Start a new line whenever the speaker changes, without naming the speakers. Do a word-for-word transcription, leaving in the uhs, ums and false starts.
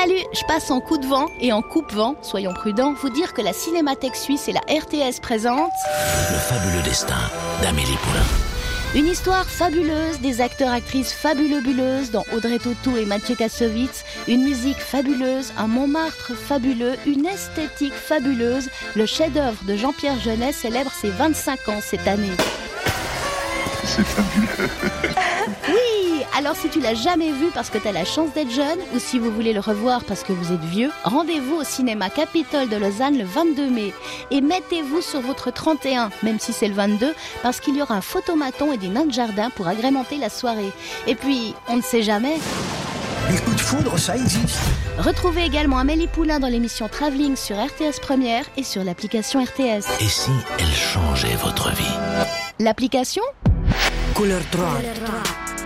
Salut, je passe en coup de vent et en coupe-vent, soyons prudents, vous dire que la Cinémathèque Suisse et la R T S présentent
Le fabuleux destin d'Amélie Poulain.
une histoire fabuleuse, des acteurs-actrices fabuleux-buleuses dans Audrey Tautou et Maciej Kassovitz, une musique fabuleuse, un Montmartre fabuleux, une esthétique fabuleuse. Le chef-d'œuvre de Jean-Pierre Jeunet célèbre ses vingt-cinq ans cette année.
C'est fabuleux.
Oui, alors si tu l'as jamais vu parce que t'as la chance d'être jeune, ou si vous voulez le revoir parce que vous êtes vieux, rendez-vous au cinéma Capitole de Lausanne le vingt-deux mai. Et mettez-vous sur votre trente et un, même si c'est le vingt-deux, parce qu'il y aura un photomaton et des nains de jardin pour agrémenter la soirée. Et puis, on ne sait jamais.
Les coups de foudre, ça existe.
Retrouvez également Amélie Poulain dans l'émission Travelling sur R T S Première et sur l'application R T S.
Et si elle changeait votre vie ?
L'application ?
Couleur trois.